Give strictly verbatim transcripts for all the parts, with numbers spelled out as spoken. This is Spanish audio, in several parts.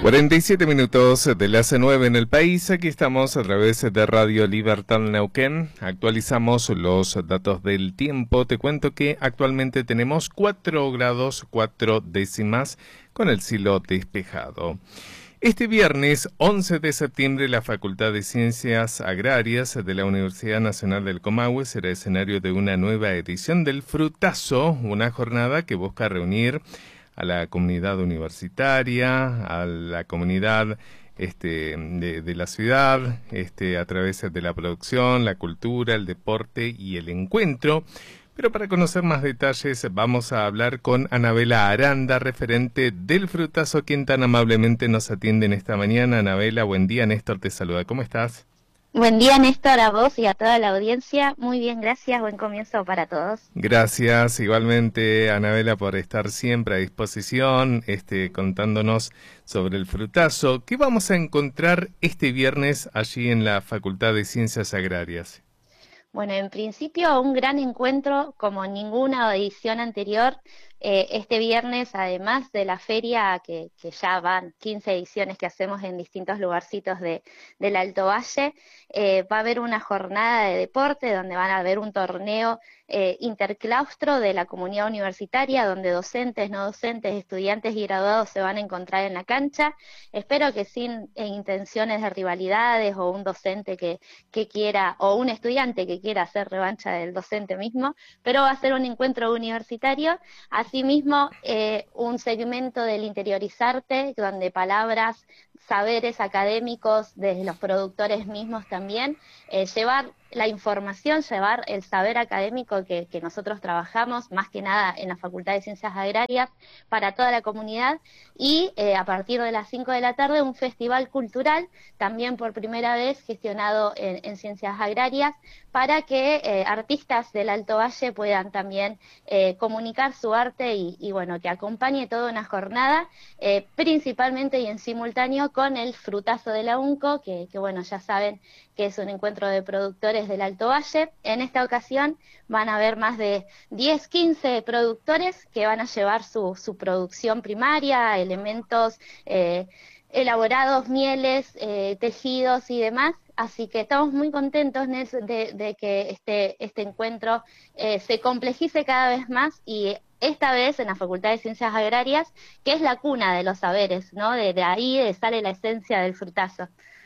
cuarenta y siete minutos de las nueve en el país. Aquí estamos a través de Radio Libertad Neuquén. Actualizamos los datos del tiempo. Te cuento que actualmente tenemos cuatro grados cuatro décimas con el cielo despejado. Este viernes once de septiembre, la Facultad de Ciencias Agrarias de la Universidad Nacional del Comahue será escenario de una nueva edición del Frutazo, una jornada que busca reunir a la comunidad universitaria, a la comunidad este, de, de la ciudad, este, a través de la producción, la cultura, el deporte y el encuentro. Pero para conocer más detalles vamos a hablar con Anabela Aranda, referente del Frutazo, quien tan amablemente nos atiende en esta mañana. Anabela, buen día. Néstor te saluda. ¿Cómo estás? Buen día, Néstor, a vos y a toda la audiencia. Muy bien, gracias. Buen comienzo para todos. Gracias, igualmente, Anabela, por estar siempre a disposición, este, contándonos sobre el Frutazo. ¿Qué vamos a encontrar este viernes allí en la Facultad de Ciencias Agrarias? Bueno, en principio un gran encuentro como ninguna edición anterior. Eh, este viernes, además de la feria, que, que ya van quince ediciones que hacemos en distintos lugarcitos de, del Alto Valle, eh, va a haber una jornada de deporte donde van a haber un torneo eh, interclaustro de la comunidad universitaria, donde docentes, no docentes, estudiantes y graduados se van a encontrar en la cancha. Espero que sin eh, intenciones de rivalidades o un docente que, que quiera, o un estudiante que quiera hacer revancha del docente mismo, pero va a ser un encuentro universitario. Asimismo, eh, un segmento del interiorizarte, donde palabras, saberes académicos de los productores mismos también, eh, llevar la información, llevar el saber académico que, que nosotros trabajamos, más que nada en la Facultad de Ciencias Agrarias, para toda la comunidad, y eh, a partir de las cinco de la tarde un festival cultural, también por primera vez gestionado en, en Ciencias Agrarias, para que eh, artistas del Alto Valle puedan también eh, comunicar su arte y, y bueno, que acompañe toda una jornada, eh, principalmente y en simultáneo con el Frutazo de la UNCO, que, que bueno, ya saben que es un encuentro de productores del Alto Valle. En esta ocasión van a haber más de diez, quince productores que van a llevar su, su producción primaria, elementos eh, elaborados, mieles, eh, tejidos y demás. Así que estamos muy contentos de, de que este, este encuentro eh, se complejice cada vez más, y esta vez en la Facultad de Ciencias Agrarias, que es la cuna de los saberes, ¿no? De, de ahí sale la esencia del Frutazo.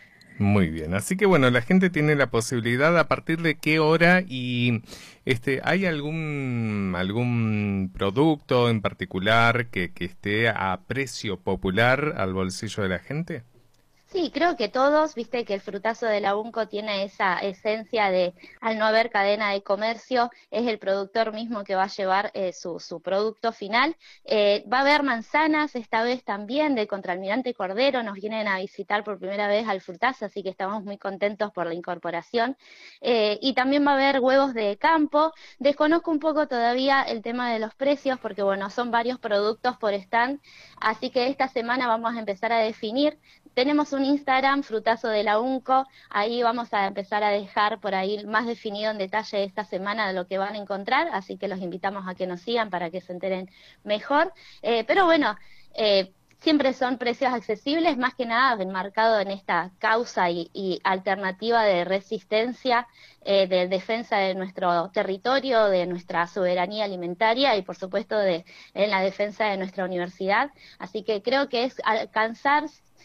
Muy bien, así que bueno, la gente tiene la posibilidad. ¿A partir de qué hora? Y este, ¿hay algún algún producto en particular que, que esté a precio popular al bolsillo de la gente? Sí, creo que todos, viste que el Frutazo de la UNCO tiene esa esencia de, al no haber cadena de comercio, es el productor mismo que va a llevar eh, su, su producto final. Eh, va a haber manzanas esta vez también de Contralmirante Cordero, nos vienen a visitar por primera vez al Frutazo, así que estamos muy contentos por la incorporación. Eh, y también va a haber huevos de campo. Desconozco un poco todavía el tema de los precios, porque bueno, son varios productos por stand, así que esta semana vamos a empezar a definir. Tenemos un Instagram, Frutazo de la UNCO, ahí vamos a empezar a dejar por ahí más definido en detalle esta semana de lo que van a encontrar, así que los invitamos a que nos sigan para que se enteren mejor. Eh, pero bueno, eh, siempre son precios accesibles, más que nada enmarcado en esta causa y, y alternativa de resistencia, eh, de defensa de nuestro territorio, de nuestra soberanía alimentaria y por supuesto de, en la defensa de nuestra universidad. Así que creo que es alcanzar,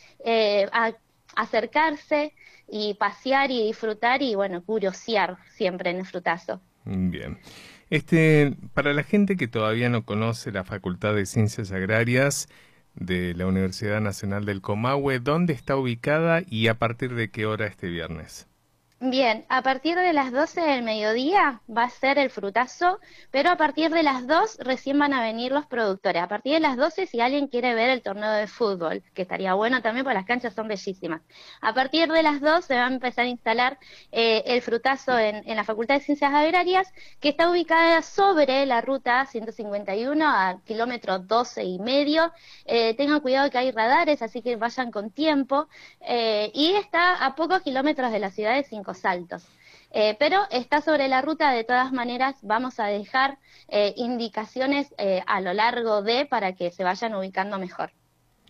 eh, a acercarse y pasear y disfrutar y bueno, curiosear siempre en el Frutazo. Bien. Este, para la gente que todavía no conoce la Facultad de Ciencias Agrarias de la Universidad Nacional del Comahue, ¿dónde está ubicada y a partir de qué hora este viernes? Bien, a partir de las doce del mediodía va a ser el Frutazo, pero a partir de las dos recién van a venir los productores. A partir de las doce, si alguien quiere ver el torneo de fútbol, que estaría bueno también porque las canchas son bellísimas. A partir de las dos se va a empezar a instalar eh, el Frutazo en, en la Facultad de Ciencias Agrarias, que está ubicada sobre la ruta ciento cincuenta y uno al kilómetro doce y medio. Eh, tengan cuidado que hay radares, así que vayan con tiempo. Eh, y está a pocos kilómetros de la ciudad de Cinco Saltos. Eh, pero está sobre la ruta. De todas maneras vamos a dejar eh, indicaciones eh, a lo largo de, para que se vayan ubicando mejor.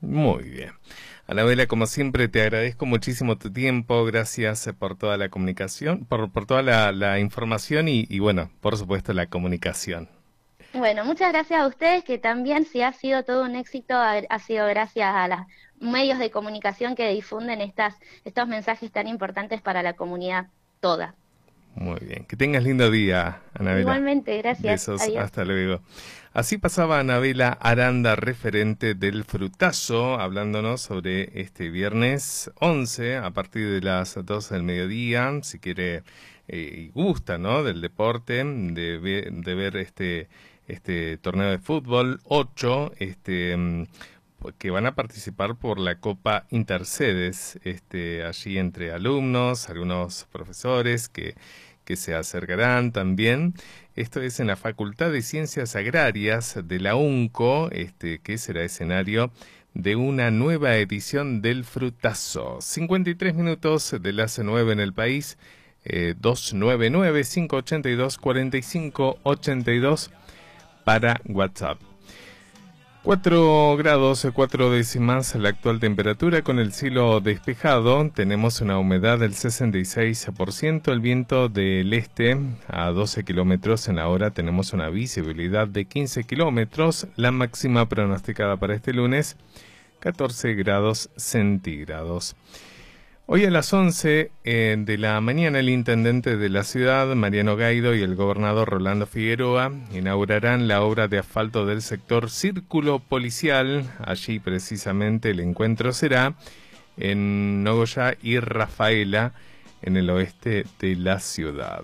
Muy bien. Anabela, como siempre, te agradezco muchísimo tu tiempo, gracias por toda la comunicación, por, por toda la, la información y, y, bueno, por supuesto, la comunicación. Bueno, muchas gracias a ustedes, que también si ha sido todo un éxito, ha, ha sido gracias a los medios de comunicación que difunden estas, estos mensajes tan importantes para la comunidad toda. Muy bien, que tengas lindo día, Anabela. Igualmente, gracias. Besos, Adiós. hasta luego. Así pasaba Anabela Aranda, referente del Frutazo, hablándonos sobre este viernes once, a partir de las doce del mediodía, si quiere eh, y gusta, ¿no?, del deporte, de, ver, de ver este, este torneo de fútbol, ocho, este... que van a participar por la Copa Intercedes, este, allí entre alumnos, algunos profesores que, que se acercarán también. Esto es en la Facultad de Ciencias Agrarias de la UNCO, este, que será escenario de una nueva edición del Frutazo. cincuenta y tres minutos de las nueve en el país, eh, dos nueve nueve, cinco ocho dos, cuatro cinco ocho dos para WhatsApp. cuatro grados, cuatro décimas la actual temperatura con el cielo despejado. Tenemos una humedad del sesenta y seis por ciento, el viento del este a doce kilómetros en la hora. Tenemos una visibilidad de quince kilómetros. La máxima pronosticada para este lunes, catorce grados centígrados. Hoy a las once eh, de la mañana el intendente de la ciudad, Mariano Gaido, y el gobernador Rolando Figueroa inaugurarán la obra de asfalto del sector Círculo Policial. Allí precisamente el encuentro será en Nogoyá y Rafaela, en el oeste de la ciudad.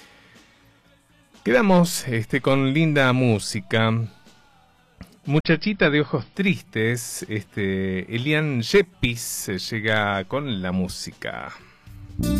Quedamos este, con linda música. Muchachita de ojos tristes, este, Elian Yepis llega con la música.